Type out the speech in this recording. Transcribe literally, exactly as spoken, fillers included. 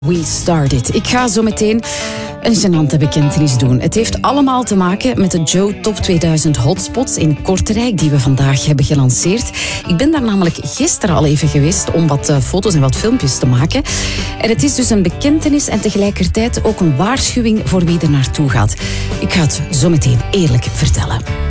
We Started. Ik ga zo meteen een gênante bekentenis doen. Het heeft allemaal te maken met de Joe Top tweeduizend Hotspots in Kortrijk die we vandaag hebben gelanceerd. Ik ben daar namelijk gisteren al even geweest om wat foto's en wat filmpjes te maken. En het is dus een bekentenis en tegelijkertijd ook een waarschuwing voor wie er naartoe gaat. Ik ga het zo meteen eerlijk vertellen.